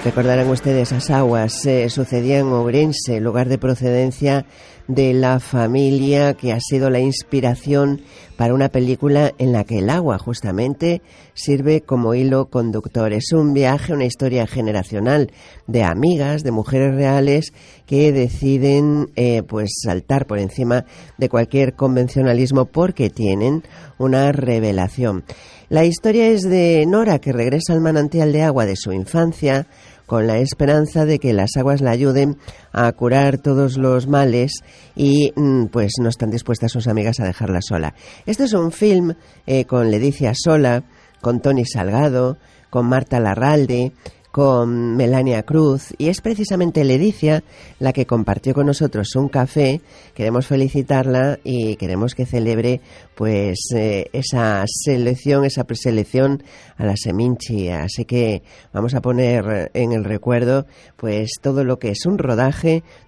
Recordarán ustedes, esas aguas sucedían en Ourense, lugar de procedencia de la familia que ha sido la inspiración para una película en la que el agua justamente sirve como hilo conductor. Es un viaje, una historia generacional de amigas, de mujeres reales que deciden pues saltar por encima de cualquier convencionalismo porque tienen una revelación. La historia es de Nora, que regresa al manantial de agua de su infancia con la esperanza de que las aguas la ayuden a curar todos los males y pues no están dispuestas sus amigas a dejarla sola. Este es un film con Leticia Sola, con Toni Salgado, con Marta Larralde, con Melania Cruz, y es precisamente Leticia la que compartió con nosotros un café. Queremos felicitarla y queremos que celebre pues esa selección, esa preselección a la Seminci, así que vamos a poner en el recuerdo pues todo lo que es un rodaje,